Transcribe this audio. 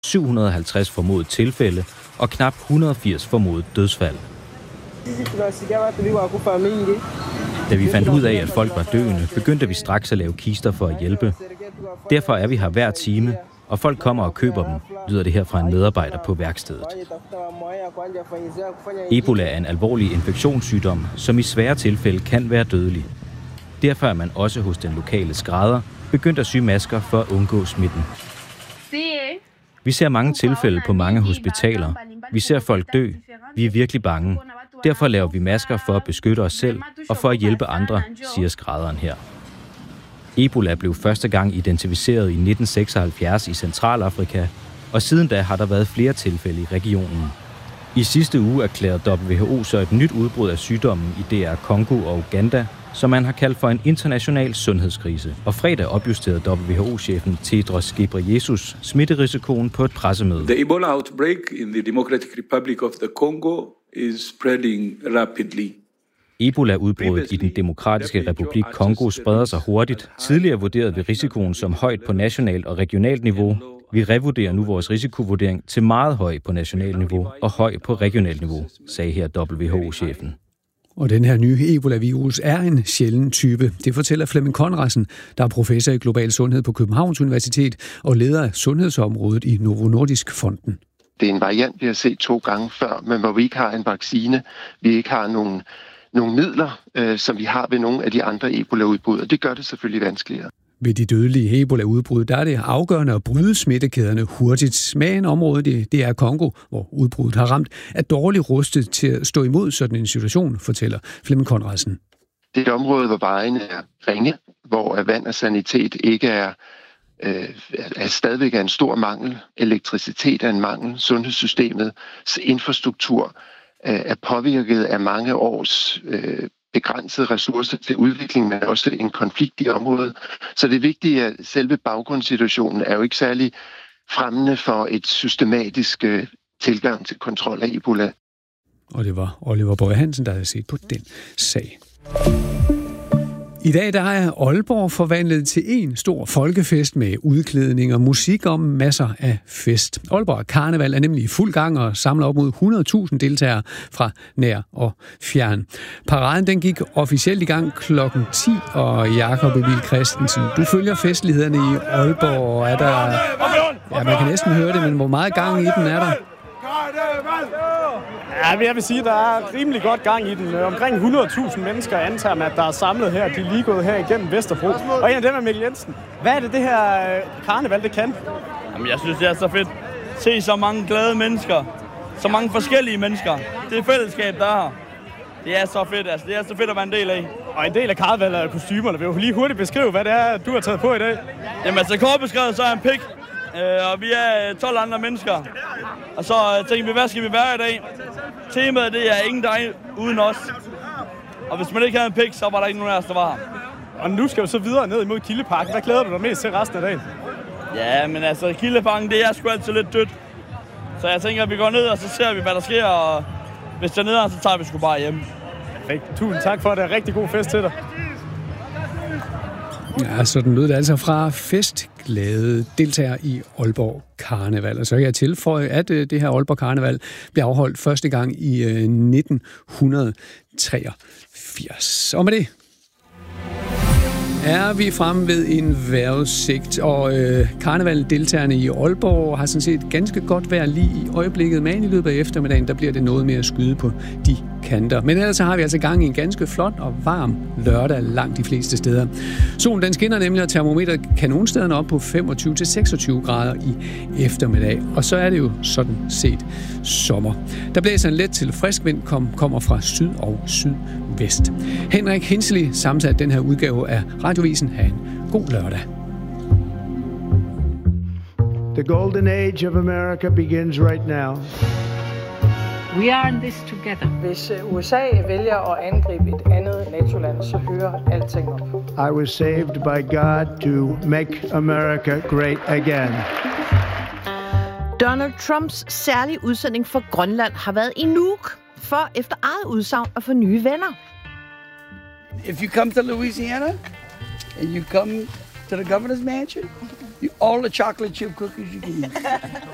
750 formodet tilfælde og knap 180 formodet dødsfald. Da vi fandt ud af, at folk var døende, begyndte vi straks at lave kister for at hjælpe. Derfor er vi her hver time, og folk kommer og køber dem, lyder det her fra en medarbejder på værkstedet. Ebola er en alvorlig infektionssygdom, som i svære tilfælde kan være dødelig. Derfor er man også hos den lokale skrædder begyndt at sy masker for at undgå smitten. Vi ser mange tilfælde på mange hospitaler. Vi ser folk dø. Vi er virkelig bange. Derfor laver vi masker for at beskytte os selv og for at hjælpe andre, siger skrædderen her. Ebola blev første gang identificeret i 1976 i Centralafrika, og siden da har der været flere tilfælde i regionen. I sidste uge erklærede WHO så et nyt udbrud af sygdommen i DR Congo og Uganda, som man har kaldt for en international sundhedskrise. Og fredag opjusterede WHO-chefen Tedros Ghebreyesus smitterisikoen på et pressemøde. The Ebola outbreak in the Democratic Republic of the Congo is spreading rapidly. Ebola-udbruddet i den demokratiske republik Kongo spreder sig hurtigt. Tidligere vurderede vi risikoen som højt på nationalt og regionalt niveau. Vi revurderer nu vores risikovurdering til meget høj på nationalt niveau og høj på regionalt niveau, sagde her WHO-chefen. Og den her nye Ebola-virus er en sjælden type. Det fortæller Flemming Conradsen, der er professor i global sundhed på Københavns Universitet og leder af sundhedsområdet i Novo Nordisk Fonden. Det er en variant, vi har set 2 gange før, men hvor vi ikke har en vaccine, vi ikke har nogle midler, som vi har ved nogle af de andre Ebola-udbrud, og det gør det selvfølgelig vanskeligere. Ved de dødelige Ebola-udbrud, der er det afgørende at bryde smittekæderne hurtigt. Men området, det er Kongo, hvor udbruddet har ramt, er dårligt rustet til at stå imod sådan en situation, fortæller Flemming Conradsen. Det er et område, hvor vejene er ringe, hvor vand og sanitet ikke er stadigvæk er en stor mangel. Elektricitet er en mangel. Sundhedssystemets infrastruktur er påvirket af mange års begrænsede ressourcer til udvikling, men også en konflikt i området. Så det er vigtigt, at selve baggrundssituationen er jo ikke særlig fremmende for et systematisk tilgang til kontrol af Ebola. Og det var Oliver Bøje Hansen, der havde set på den sag. I dag der er Aalborg forvandlet til en stor folkefest med udklædning og musik og masser af fest. Aalborg Karneval er nemlig i fuld gang og samler op mod 100.000 deltagere fra nær og fjern. Paraden den gik officielt i gang klokken 10, og Jakob Emil Christensen, du følger festlighederne i Aalborg. Er der... Ja, man kan næsten høre det, men hvor meget gang i den er der? Ja, jeg vil sige, at der er rimelig godt gang i den. Omkring 100.000 mennesker antager man, at der er samlet her. De er lige gået her igennem Vesterbro. Og en af dem er Mikkel Jensen. Hvad er det her karneval, det kan? Jamen, jeg synes, det er så fedt. Se så mange glade mennesker. Så mange forskellige mennesker. Det er fællesskab, der er her. Det er så fedt, altså. Det er så fedt at være en del af. Og en del af karnevalet er kostymerne. Vil du lige hurtigt beskrive, hvad det er, du har taget på i dag? Jamen, altså kort beskrevet, så er en pik. Og vi er 12 andre mennesker. Og så tænker vi, hvad skal vi være i dag? Temaet, det er ingen dig uden os. Og hvis man ikke havde en pik, så var der ikke nogen af os, der var her. Og nu skal du så videre ned imod Kildeparken. Hvad glæder du dig mest til resten af dagen? Ja, men altså, Kildeparken, det er sgu altid lidt dødt. Så jeg tænker, at vi går ned, og så ser vi, hvad der sker. Og hvis der er nede, så tager vi sgu bare hjem. Perfekt. Tusind tak for det. Rigtig god fest til dig. Ja, sådan lød det altså fra festglade deltagere i Aalborg Karneval. Og så kan jeg tilføje, at det her Aalborg Karneval blev afholdt første gang i 1983. Og med det er vi fremme ved en vejrudsigt, og karnevaldeltagerne i Aalborg har sådan set ganske godt vejr lige i øjeblikket, men i løbet af eftermiddagen, der bliver det noget mere at skyde på de kanter. Men ellers så har vi altså gang i en ganske flot og varm lørdag langt de fleste steder. Solen den skinner nemlig, og termometeret kan nogle steder op på 25-26 grader i eftermiddag. Og så er det jo sådan set sommer. Der blæser en let til frisk vind, kommer fra syd og sydvest. Henrik Hinsley sammensat den her udgave af Radiovisen. Ha' en god lørdag. The golden age of America begins right now. We are in this together. Hvis USA vælger at angribe et andet NATO-land, så hører alting op. I was saved by God to make America great again. Donald Trumps særlige udsending for Grønland har været i Nuuk, for efter eget udsagn at få nye venner. If you come to Louisiana, and you come to the governor's mansion, all the chocolate chip cookies you can eat.